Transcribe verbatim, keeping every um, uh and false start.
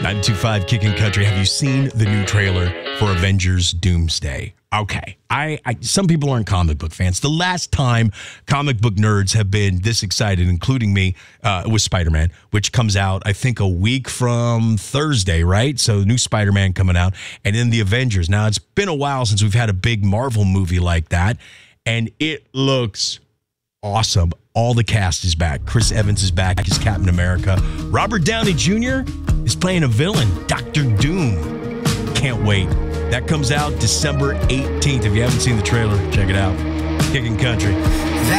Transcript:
ninety-two point five Kickin' Country. Have you seen the new trailer for Avengers Doomsday? Okay. I, I some people aren't comic book fans. The last time comic book nerds have been this excited, including me, uh, was Spider-Man, which comes out, I think, a week from Thursday, right? So new Spider-Man coming out. And then the Avengers. Now, it's been a while since we've had a big Marvel movie like that. And it looks awesome. All the cast is back. Chris Evans is back as Captain America. Robert Downey Junior is playing a villain, Doctor Doom. Can't wait. That comes out December eighteenth. If you haven't seen the trailer, check it out. Kickin' Country.